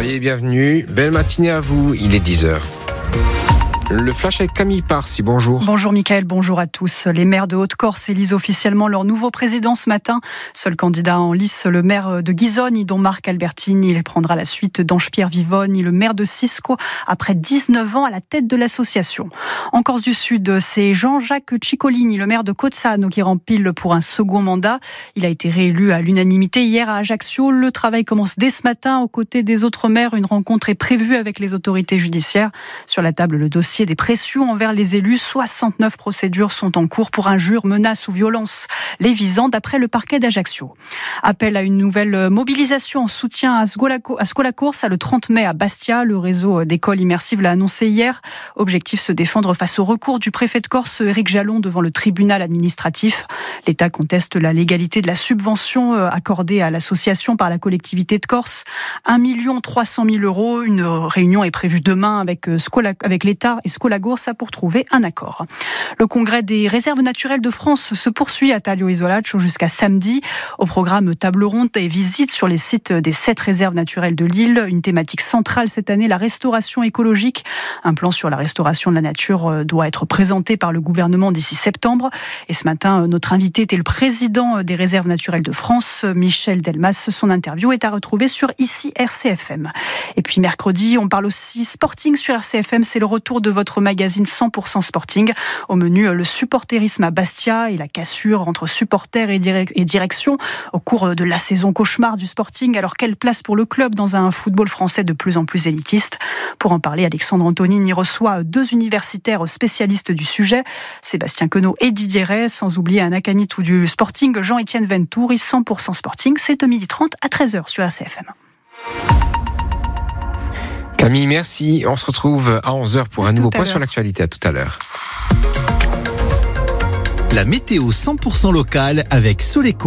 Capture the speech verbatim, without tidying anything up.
Et bienvenue, belle matinée à vous, il est dix heures. Le flash avec Camille Parsi, bonjour. Bonjour Mickaël, bonjour à tous. Les maires de Haute-Corse élisent officiellement leur nouveau président ce matin. Seul candidat en lice, le maire de Ghisoni, dont Marc Albertini. Il prendra la suite d'Ange-Pierre Vivoni, le maire de Cisco, après dix-neuf ans à la tête de l'association. En Corse du Sud, c'est Jean-Jacques Ciccolini, le maire de Cozzano, qui rempile pour un second mandat. Il a été réélu à l'unanimité hier à Ajaccio. Le travail commence dès ce matin aux côtés des autres maires. Une rencontre est prévue avec les autorités judiciaires. Sur la table, le dossier des pressions envers les élus. soixante-neuf procédures sont en cours pour injures, menaces ou violences les visant, d'après le parquet d'Ajaccio. Appel à une nouvelle mobilisation en soutien à Scolacourse le trente mai à Bastia. Le réseau d'écoles immersives l'a annoncé hier. Objectif, se défendre face au recours du préfet de Corse, Éric Jalon, devant le tribunal administratif. L'État conteste la légalité de la subvention accordée à l'association par la collectivité de Corse. un million trois cent mille euros. Une réunion est prévue demain avec, Scola, avec l'État et Scolagoursa pour trouver un accord. Le congrès des réserves naturelles de France se poursuit à Taglio Isolaccio jusqu'à samedi. Au programme, table ronde et visite sur les sites des sept réserves naturelles de l'île. Une thématique centrale cette année, la restauration écologique. Un plan sur la restauration de la nature doit être présenté par le gouvernement d'ici septembre. Et ce matin, notre invité était le président des réserves naturelles de France, Michel Delmas. Son interview est à retrouver sur ici R C F M. Et puis mercredi, on parle aussi sporting sur R C F M. C'est le retour de votre magazine cent pour cent Sporting. Au menu, le supporterisme à Bastia et la cassure entre supporters et, direc- et direction au cours de la saison cauchemar du Sporting. Alors, quelle place pour le club dans un football français de plus en plus élitiste? Pour en parler, Alexandre Antonini reçoit deux universitaires spécialistes du sujet, Sébastien Queneau et Didier Ray, sans oublier un acanitou du Sporting, Jean-Étienne Ventouri. Cent pour cent Sporting, c'est de midi trente à treize heures sur R C F M. Camille, merci. On se retrouve à onze heures pour un nouveau point sur l'actualité. À tout à l'heure. La météo cent pour cent locale avec Soleco.